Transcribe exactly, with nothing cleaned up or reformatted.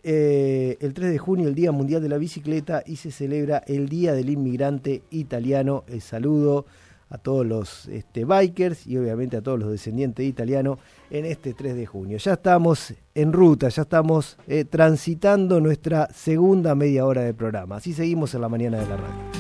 eh, el tres de junio, el Día Mundial de la Bicicleta, y se celebra el Día del Inmigrante Italiano. El saludo a todos los este, bikers y obviamente a todos los descendientes de italianos en este tres de junio. Ya estamos en ruta, ya estamos eh, transitando nuestra segunda media hora de programa. Así seguimos en la mañana de la radio.